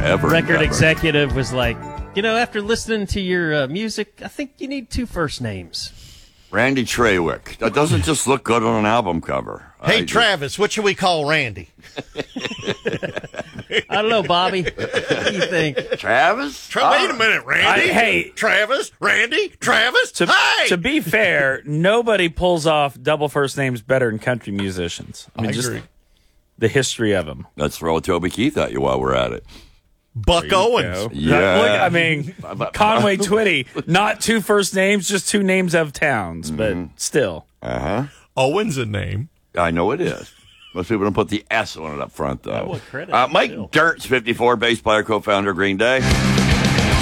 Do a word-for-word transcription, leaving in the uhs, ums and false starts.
ever. Record ever. executive was like, you know, after listening to your uh, music, I think you need two first names. Randy Trawick. That doesn't just look good on an album cover. Hey, I Travis, what should we call Randy? I don't know, Bobby. What do you think? Just, Travis? Tra- Wait a minute, Randy. I- hey. Travis, Randy, Travis. To, hey! to be fair, nobody pulls off double first names better than country musicians. I mean, I just agree. the history of them. Let's throw Toby Keith at you while we're at it. Buck Owens. Yeah. Look, I mean, Conway Twitty, not two first names, just two names of towns, but still. Uh-huh. Owens a name. I know it is. Most people don't put the S on it up front, though. what credit, Uh, Mike still. Dirks, fifty-four, bass player, co-founder of Green Day.